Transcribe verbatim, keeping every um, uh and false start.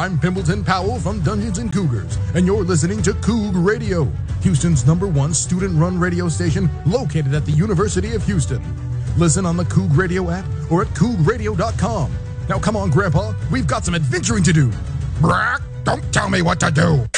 I'm Pimbleton Powell from Dungeons and Cougars, and you're listening to Coug Radio, Houston's number one student-run radio station located at the University of Houston. Listen on the Coug Radio app or at coug radio dot com. Now come on, Grandpa, we've got some adventuring to do. Brack, don't tell me what to do.